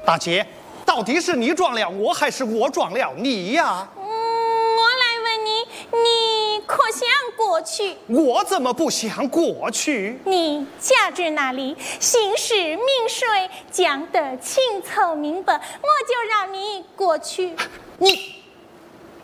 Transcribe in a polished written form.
大姐，到底是你撞了我，还是我撞了你呀？ 我来问你，你可想过去？ 我怎么不想过去？ 你家住哪里？姓氏名谁？讲得清楚明白，我就让你过去。 你。